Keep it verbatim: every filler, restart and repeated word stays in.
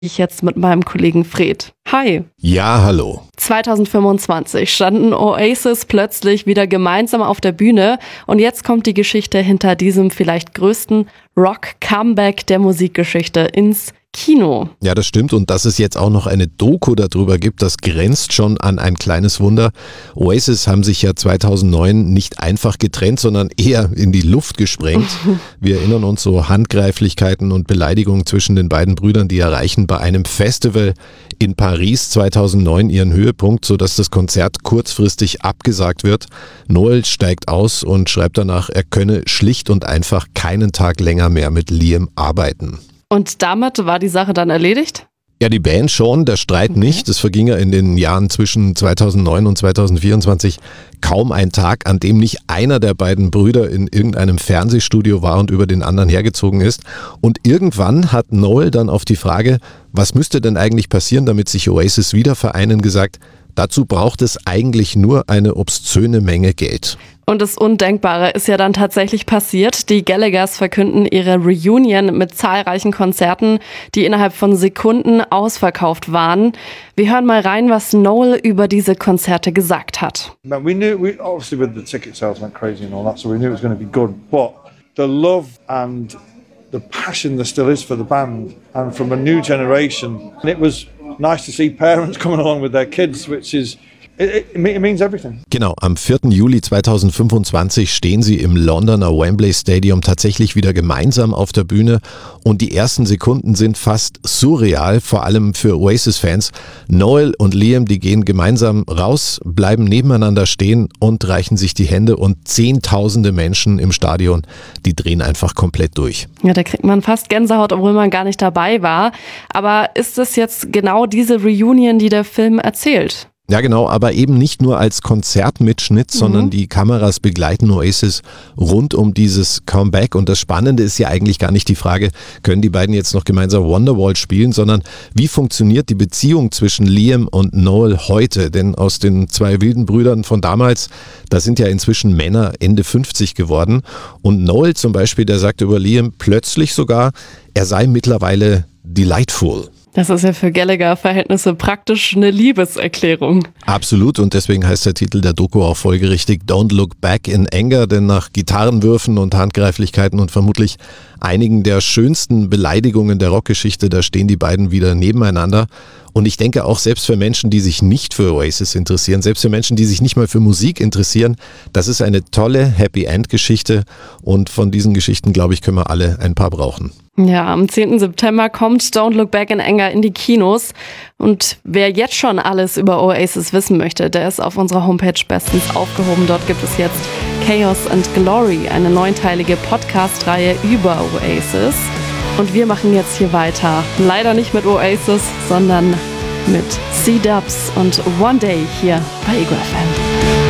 ich jetzt mit meinem Kollegen Fred. Hi. Ja, hallo. zwanzig fünfundzwanzig standen Oasis plötzlich wieder gemeinsam auf der Bühne und jetzt kommt die Geschichte hinter diesem vielleicht größten Rock-Comeback der Musikgeschichte ins Kino. Ja, das stimmt, und dass es jetzt auch noch eine Doku darüber gibt, das grenzt schon an ein kleines Wunder. Oasis haben sich ja zweitausendneun nicht einfach getrennt, sondern eher in die Luft gesprengt. Wir erinnern uns, so Handgreiflichkeiten und Beleidigungen zwischen den beiden Brüdern, die erreichen bei einem Festival in Paris zweitausendneun ihren Höhepunkt, sodass das Konzert kurzfristig abgesagt wird. Noel steigt aus und schreibt danach, er könne schlicht und einfach keinen Tag länger mehr mit Liam arbeiten. Und damit war die Sache dann erledigt? Ja, die Band schon, der Streit okay. nicht. Es verging ja in den Jahren zwischen zweitausendneun und zweitausendvierundzwanzig kaum ein Tag, an dem nicht einer der beiden Brüder in irgendeinem Fernsehstudio war und über den anderen hergezogen ist. Und irgendwann hat Noel dann auf die Frage, was müsste denn eigentlich passieren, damit sich Oasis wieder vereinen, gesagt, dazu braucht es eigentlich nur eine obszöne Menge Geld. Und das Undenkbare ist ja dann tatsächlich passiert. Die Gallaghers verkünden ihre Reunion mit zahlreichen Konzerten, die innerhalb von Sekunden ausverkauft waren. Wir hören mal rein, was Noel über diese Konzerte gesagt hat. We knew, we, obviously with the ticket sales went crazy and all that, so we knew it was going to be good. But the love and the passion there still is for the band and from a new generation. And it was nice to see parents coming along with their kids, which is It, it means everything. Genau, am vierten Juli zweitausendfünfundzwanzig stehen sie im Londoner Wembley Stadium tatsächlich wieder gemeinsam auf der Bühne und die ersten Sekunden sind fast surreal, vor allem für Oasis-Fans. Noel und Liam, die gehen gemeinsam raus, bleiben nebeneinander stehen und reichen sich die Hände und zehntausende Menschen im Stadion, die drehen einfach komplett durch. Ja, da kriegt man fast Gänsehaut, obwohl man gar nicht dabei war. Aber ist es jetzt genau diese Reunion, die der Film erzählt? Ja genau, aber eben nicht nur als Konzertmitschnitt, mhm. sondern die Kameras begleiten Oasis rund um dieses Comeback. Und das Spannende ist ja eigentlich gar nicht die Frage, können die beiden jetzt noch gemeinsam Wonderwall spielen, sondern wie funktioniert die Beziehung zwischen Liam und Noel heute? Denn aus den zwei wilden Brüdern von damals, da sind ja inzwischen Männer Ende fünfzig geworden. Und Noel zum Beispiel, der sagt über Liam plötzlich sogar, er sei mittlerweile delightful. Das ist ja für Gallagher-Verhältnisse praktisch eine Liebeserklärung. Absolut, und deswegen heißt der Titel der Doku auch folgerichtig Don't Look Back in Anger, denn nach Gitarrenwürfen und Handgreiflichkeiten und vermutlich einigen der schönsten Beleidigungen der Rockgeschichte, da stehen die beiden wieder nebeneinander. Und ich denke auch selbst für Menschen, die sich nicht für Oasis interessieren, selbst für Menschen, die sich nicht mal für Musik interessieren, das ist eine tolle Happy-End-Geschichte und von diesen Geschichten, glaube ich, können wir alle ein paar brauchen. Ja, am zehnten September kommt Don't Look Back in Anger in die Kinos und wer jetzt schon alles über Oasis wissen möchte, der ist auf unserer Homepage bestens aufgehoben. Dort gibt es jetzt Chaos and Glory, eine neunteilige Podcast-Reihe über Oasis. Und wir machen jetzt hier weiter. Leider nicht mit Oasis, sondern mit C-Dubs und One Day hier bei Ego F M.